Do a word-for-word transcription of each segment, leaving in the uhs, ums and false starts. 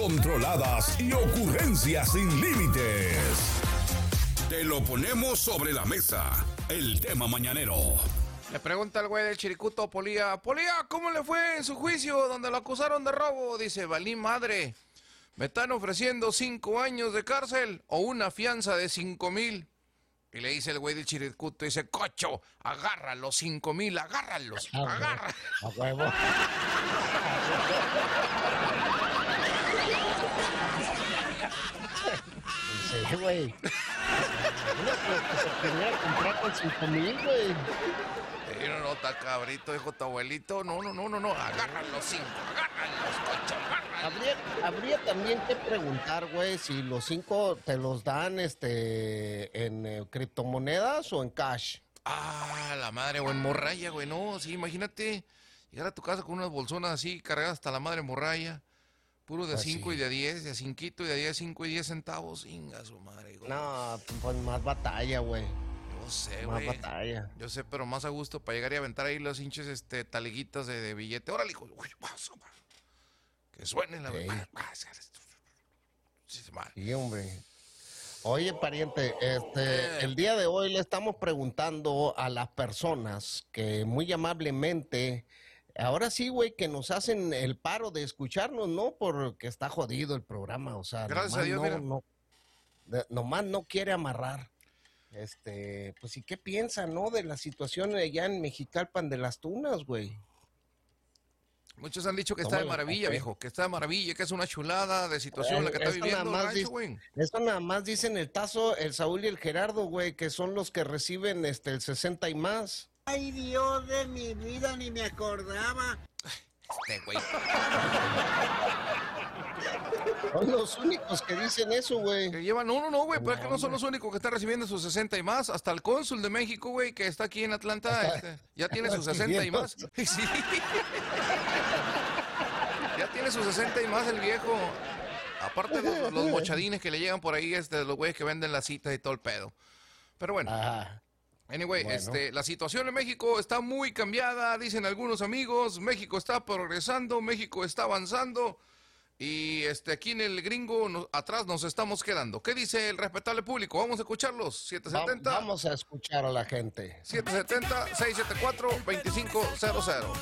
controladas y ocurrencias sin límites. Te lo ponemos sobre la mesa. El tema mañanero. Le pregunta el güey del Chiricuto a Polía: Polía, ¿cómo le fue en su juicio donde lo acusaron de robo? Dice: valí madre. Me están ofreciendo cinco años de cárcel o una fianza de cinco mil. Y le dice el güey del Chiricuto, dice: cocho, agarra los cinco mil, agárralos, agarra. A huevo. Sí, güey. Se quería comprar con cinco mil, güey. No, no, está cabrito, hijo, tu abuelito. No, no, no, no, no, agarran los cinco, agarran los cochos, agarran. Habría, habría también que preguntar, güey, si los cinco te los dan este en eh, criptomonedas o en cash. Ah, la madre, o en morralla, güey, no, sí, imagínate llegar a tu casa con unas bolsonas así, cargadas hasta la madre morralla, puro de cinco pues sí. Y de diez, de cinquito y de diez, cinco y diez centavos, inga su madre, güey. No, pues más batalla, güey. Yo sé, güey. Más batalla. Yo sé, pero más a gusto para llegar y aventar ahí los hinches este, taliguitas de, de billete. Órale, hijo. Que suenen la verdad. Sí, hombre. Oye, pariente, este, el día de hoy le estamos preguntando a las personas que muy amablemente, ahora sí, güey, que nos hacen el paro de escucharnos, ¿no? Porque está jodido el programa, o sea. Gracias a Dios, no, mira. No, de, nomás no quiere amarrar. Este, pues, ¿y qué piensa, no? De la situación allá en Mexicalpan de las Tunas, güey. Muchos han dicho que está de maravilla, viejo, que está de maravilla, que es una chulada de situación eh, la que está viviendo el rancho, güey. Eso nada más dicen el Tazo, el Saúl y el Gerardo, güey, que son los que reciben este el sesenta y más. Ay, Dios de mi vida, ni me acordaba. Este güey. Son los únicos que dicen eso, güey. Que llevan, no, no, no, güey, pero es que no son los únicos que están recibiendo sus sesenta y más. Hasta el cónsul de México, güey, que está aquí en Atlanta, este, ya tiene sus sesenta y más. Sí. Ya tiene sus sesenta y más el viejo. Aparte de los, los mochadines que le llegan por ahí, este, los güeyes que venden las citas y todo el pedo. Pero bueno. Ajá. Anyway, Bueno. este, la situación en México está muy cambiada, dicen algunos amigos. México está progresando, México está avanzando. Y este, aquí en el gringo, no, atrás nos estamos quedando. ¿Qué dice el respetable público? Vamos a escucharlos. siete setenta. Va, vamos a escuchar a la gente. siete setenta, seiscientos setenta y cuatro, veinticinco cero cero.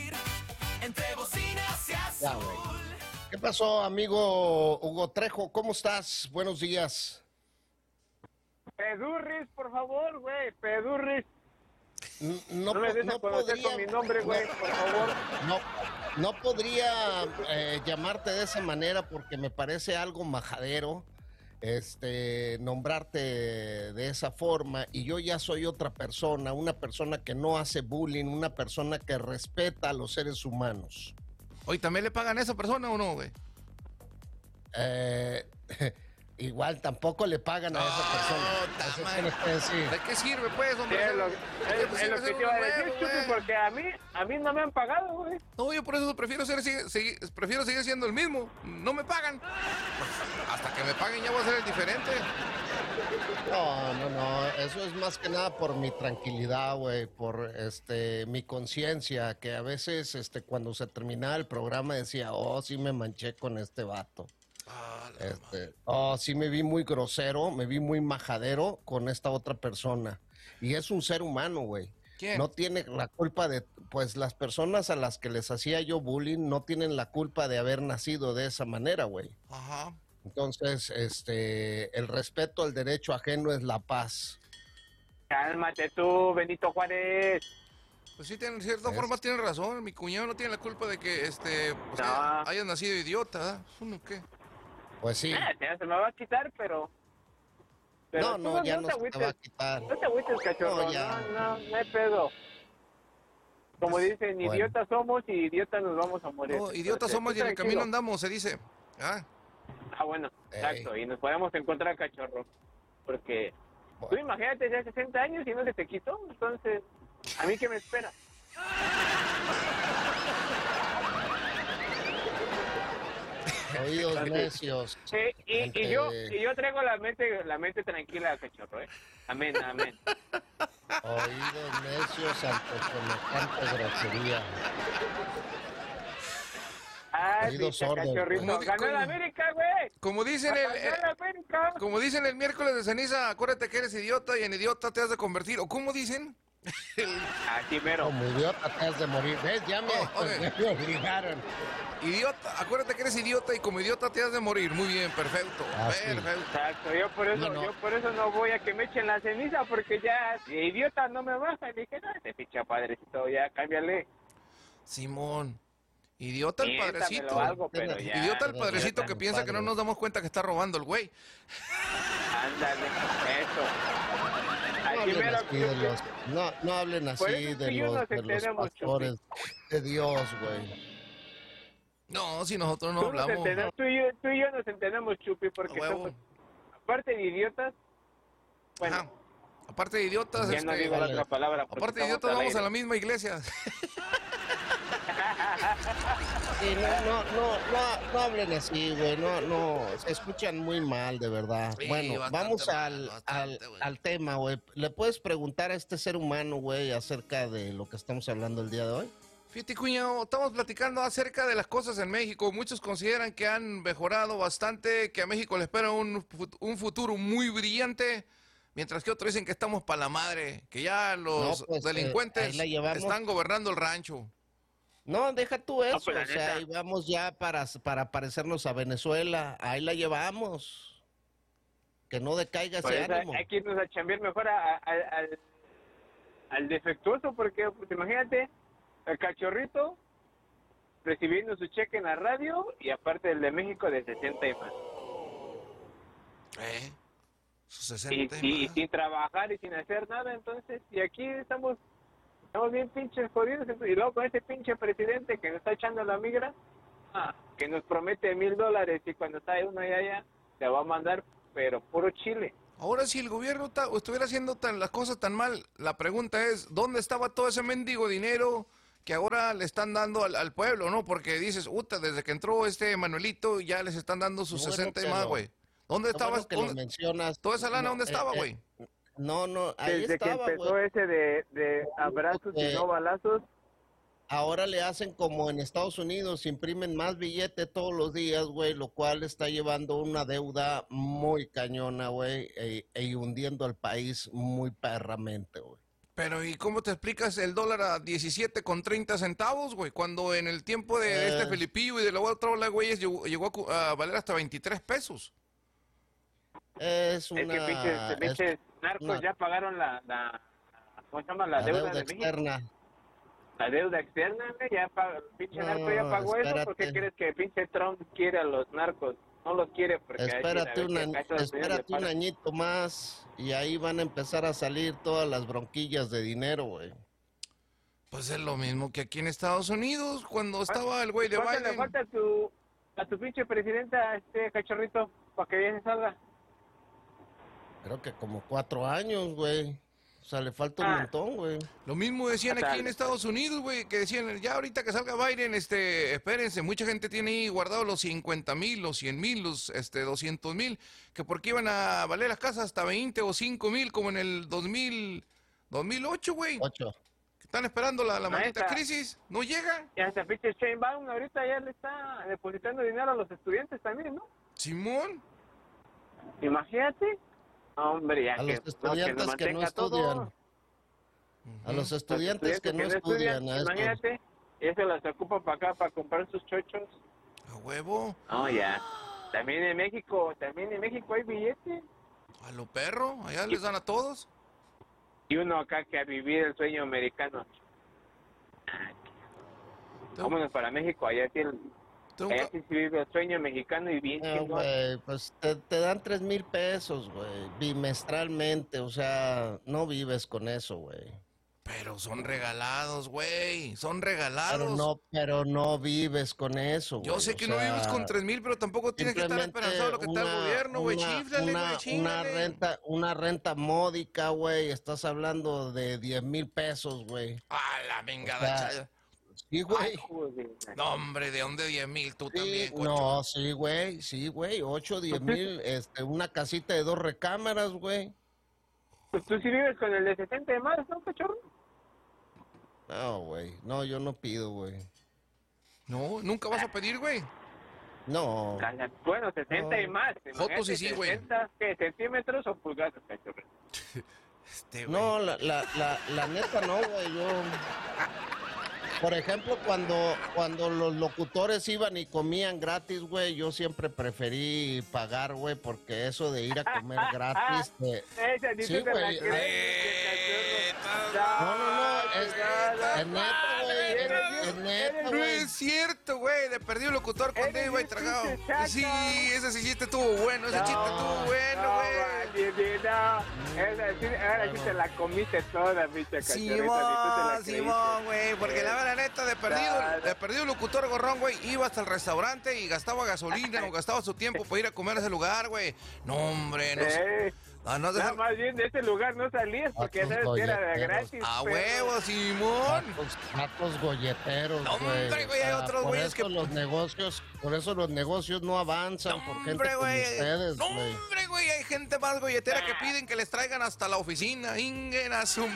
Ya, güey. ¿Qué pasó, amigo Hugo Trejo? ¿Cómo estás? Buenos días. Pedurris, por favor, güey, Pedurris. No, no me des a no conocer podría, con mi nombre, güey, por favor. No, no podría eh, llamarte de esa manera porque me parece algo majadero, este, nombrarte de esa forma, y yo ya soy otra persona, una persona que no hace bullying, una persona que respeta a los seres humanos. Oye, ¿también le pagan a esa persona o no, güey? Eh... Igual tampoco le pagan a oh, esa persona. Eso es decir. ¿De qué sirve, pues, hombre? Sí, es lo, es, es lo que te iba a decir, Chupi, porque a mí, a mí no me han pagado, güey. No, yo por eso prefiero, ser, seguir, prefiero seguir siendo el mismo. No me pagan. Hasta que me paguen ya voy a ser el diferente. No, no, no. Eso es más que nada por mi tranquilidad, güey. Por este mi conciencia, que a veces este cuando se terminaba el programa decía, oh, sí me manché con este vato. Ah, este, oh, sí me vi muy grosero, me vi muy majadero con esta otra persona. Y es un ser humano, güey. ¿Quién? No tiene la culpa de, pues las personas a las que les hacía yo bullying no tienen la culpa de haber nacido de esa manera, güey. Ajá. Entonces, este, el respeto al derecho ajeno es la paz. Cálmate tú, Benito Juárez. Pues sí, en cierta ¿Es? forma tiene razón. Mi cuñado no tiene la culpa de que, este, pues, no. haya, haya nacido idiota. ¿Uno qué? Pues sí. Ah, se me va a quitar, pero... pero no, no, no, ya no, no se te va a quitar. No te agüites, cachorro. No, no, no, no hay pedo. Como pues, dicen, bueno. idiotas somos y idiotas nos vamos a morir. No, idiotas somos y en el camino andamos, se dice. Ah, ah bueno, Ey. exacto. Y nos podemos encontrar, cachorro. Porque bueno. tú imagínate, ya sesenta años y no se te quitó. Entonces, ¿a mí qué me espera? Oídos necios. Sí, y, y yo y yo traigo la mente la mente tranquila, cachorro, ¿eh? Amén, amén. Oídos necios ante semejante grosería. Ah, Oído pinche sordo. cachorrito. Como di- Ganó como- la América, güey. Como dicen el, Ganó el- la América. como dicen el miércoles de ceniza, acuérdate que eres idiota y en idiota te has de convertir. ¿O cómo dicen? Así mero. Como idiota te has de morir. ¿Ves? Ya me, Oh, ok. ya me obligaron. Idiota, acuérdate que eres idiota y como idiota te has de morir. Muy bien, perfecto. Ah, sí. Perfecto. Exacto, yo por eso, No, no. yo por eso no voy a que me echen la ceniza, porque ya, de idiota no me baja. Y dije, no, este pinche padrecito, ya cámbiale. Simón. Idiota el Miéntamelo padrecito. algo, pero ya, Idiota el no, padrecito idiota que el piensa que no padre. nos damos cuenta que está robando el güey. Ándale, eso. No Así hablen mero, así de los, no, no hablen Por así eso de tú y yo los, nos de los entendemos, pastores de Dios, güey. No, si nosotros no Tú, nos hablamos. entendemos- tú, y yo, tú y yo nos entendemos, Chupi, porque A huevo. somos, aparte de idiotas, bueno, Ajá. Aparte de idiotas, ya no este, digo la vale. otra palabra. porque aparte de estamos idiotas al vamos a aire. la misma iglesia. Sí, no, no, no, no, no hablen así, güey, no, no, se escuchan muy mal, de verdad. Sí, Bueno, bastante vamos mal, al, bastante, al, güey. al tema, güey. ¿Le puedes preguntar a este ser humano, güey, acerca de lo que estamos hablando el día de hoy? Fíjate, cuñado, estamos platicando acerca de las cosas en México. Muchos consideran que han mejorado bastante, que a México le espera un, fut- un futuro muy brillante, mientras que otros dicen que estamos para la madre, que ya los No, pues, eh, delincuentes ahí la llevamos. están gobernando el rancho. No, deja tú eso, pues, la o sea, neta. ahí vamos ya para, para parecernos a Venezuela, ahí la llevamos. Que no decaiga Por ese eso ánimo. hay que irnos a chambear mejor a- a- a- al, al defectuoso, porque pues, imagínate, el cachorrito recibiendo su cheque en la radio y aparte el de México de sesenta y más. ¿Eh? Sus Y, sesenta y y más. sin trabajar y sin hacer nada, entonces, y aquí estamos, estamos bien pinches jodidos, entonces, y luego con ese pinche presidente que nos está echando la migra, ah, que nos promete mil dólares y cuando está uno allá, allá, te va a mandar, pero puro chile. Ahora, si el gobierno ta- estuviera haciendo tan, las cosas tan mal, la pregunta es, ¿dónde estaba todo ese mendigo dinero que ahora le están dando al, al pueblo, no? Porque dices, uta, desde que entró este Manuelito ya les están dando sus Qué bueno sesenta y que más, lo- güey. ¿Dónde Qué estaba? bueno que lo ¿Dónde- mencionas. toda esa lana, No, ¿dónde eh, estaba, eh, güey? No, no, ahí Desde estaba, que empezó güey. ese de, de abrazos y que- no balazos, Ahora le hacen como en Estados Unidos, imprimen más billete todos los días, güey, lo cual está llevando una deuda muy cañona, güey, e, e hundiendo al país muy perramente, güey. Pero, ¿y cómo te explicas el dólar a diecisiete con treinta centavos, güey? Cuando en el tiempo de, de este Eh. Felipillo y de la otra ola, güey, llegó, llegó a, cu- a valer hasta veintitrés pesos. Es es una, que pinches, es pinches narcos una- ya pagaron la, la, ¿cómo se llama? La, la deuda, deuda de México. externa. La deuda externa, güey, ya pa- pinche No, narco ya pagó eso. ¿Por qué espérate. crees que pinche Trump quiere a los narcos? No los quiere porque... ahí Espérate, sí, a ver un, qué año- acá Estados Unidos le espérate un paga. añito más y ahí van a empezar a salir todas las bronquillas de dinero, güey. Pues es lo mismo que aquí en Estados Unidos, cuando estaba el güey de ¿Cuánto le Biden. falta a tu, a tu pinche presidenta, este cachorrito, para que ya se salga? Creo que como cuatro años, güey. O sea, le falta un Ah. montón, güey. Lo mismo decían aquí Total. en Estados Unidos, güey, que decían, ya ahorita que salga Biden, este, espérense, mucha gente tiene ahí guardado los cincuenta mil, los cien mil, los este, doscientos mil, que porque iban a valer las casas hasta veinte o cinco mil, como en el dos mil, dos mil ocho, güey. Ocho. Que están esperando la, la Maestra. maldita crisis, no llega. Y hasta pinche Sheinbaum ahorita ya le está depositando dinero a los estudiantes también, ¿no? Simón, Imagínate. Hombre, ya A que, los no, que nos estudiantes que no mantenga todo. estudian. A los Los estudiantes que no estudian. a estos. Imagínate, y eso las ocupa para acá, para comprar sus chochos. a huevo, No, ya. También en México, también en México hay billetes. a lo perro, allá les dan a todos. Y uno acá que a vivir el sueño americano. Tengo- Vámonos para México, allá sí, el, tengo allá ca- sí se vive el sueño mexicano y bien No, chingón. güey, pues te, te dan tres mil pesos, güey, bimestralmente, o sea, no vives con eso, güey. Pero son regalados, güey, son regalados. Pero no, pero no vives con eso, Yo güey, sé o que no sea, vives con tres mil, pero tampoco tienes que estar simplemente esperanzado lo que está el una- gobierno, güey. una- Chíflale, una- güey, Una chíflale. renta, una renta módica, güey, estás hablando de diez mil pesos, güey. A la vengada, O sea, chaya. Sí, güey. Joder. No, hombre, ¿de dónde diez mil? Tú Sí, también, cocho. no, sí, güey, sí, güey, ocho, diez mil, este, una casita de dos recámaras, güey. Pues tú sí vives con el de sesenta de más, ¿no, cachorro? No, güey, no, yo no pido, güey. No, nunca vas a pedir, güey. No. Bueno, sesenta y más. Fotos y sí, güey. sesenta, ¿qué? ¿Centímetros o pulgadas, cachorro? Este, güey. No, la, la, la, la neta no, güey. Yo, por ejemplo, cuando, cuando los locutores iban y comían gratis, güey, yo siempre preferí pagar, güey, porque eso de ir a comer gratis... te- Esa ni Sí, tú te la güey. crees, Eh, No, no, no, es, es neta, güey, es, Eres- es neta, eres- No güey. es cierto, güey. De perdido el locutor cuando Eres iba y un tragado. pinche chaca. Sí, ese sí chiste estuvo bueno. Ese No, chiste estuvo bueno, no, güey. vale, no. Esa sí, ahora sí te la comiste toda, bicha cachorrita. ni tú te la Simón, creíste. Simón, güey, porque la verdad neta de perdido, Nada. de perdido el locutor gorrón, güey, iba hasta el restaurante y gastaba gasolina o gastaba su tiempo para ir a comer a ese lugar, güey. No, hombre, no sé. Eh, Ah, no, nada deja- más bien de ese lugar no salías porque Vatos sabes que era golleteros. gratis. A pero- huevo, Simón. Vatos, vatos golleteros, No, güey. hombre, güey, hay O sea, otros por güeyes eso que- los negocios, por eso los negocios no avanzan por gente Hombre, como güey. ustedes, No, güey. hombre, güey, hay gente más golletera que piden que les traigan hasta la oficina. Inguen a su... Eh,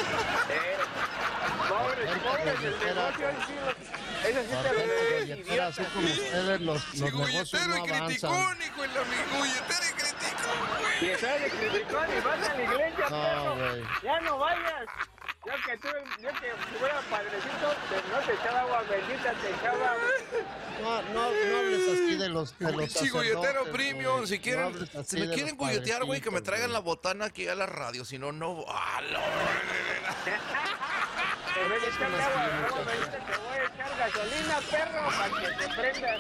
pobres, Gente pobres del golletera. negocio, ahí sí lo- eso sí Por te lo gente crees, golletera, así idiota. como ustedes, los, Sí, los negocios golletero no y avanzan. criticón, hijo de la mi golletero y criticón, güey. Y estás de criticón y vas a la iglesia, No, perro. güey. Ya no vayas. Yo que tú, yo que fuera padrecito, te- no te echaba agua bendita, te echaba... No, no, no hables así de los, de los Sí, golletero sacerdotes, premium, güey. si No quieren, hables así si me de quieren los golletear, güey, que me padrecitos, traigan la güey. botana aquí a la radio, si no, no... ¡Ah, la- En vez de echarle agua, agua bendita, te voy a echar gasolina, perro, para que te prendas.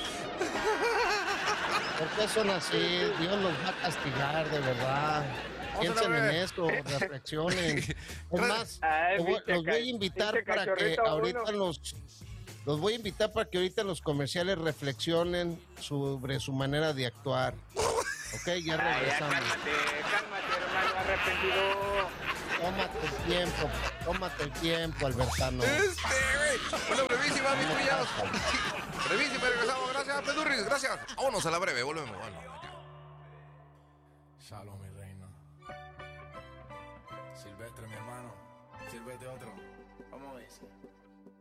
¿Por qué son así? Dios los va a castigar, de verdad. Vamos a Piensen en ver. eso, reflexionen. Es más, Ay, los voy, pinche los voy a ca- invitar pinche para que cachorrito ahorita uno. los... Los voy a invitar para que ahorita en los comerciales reflexionen sobre su manera de actuar. Ok, ya Ay, ya regresamos. cálmate, cálmate, hermano arrepentido. Tómate el tiempo, tómate el tiempo, Albertano. Este, güey. Una brevísima, mis cuñados. Brevísima, regresamos. Gracias, Pedurris, gracias. Vámonos a la breve, volvemos. Bueno, Shalom, mi reina. Silvestre, mi hermano. Silvestre, otro. Vamos a ver.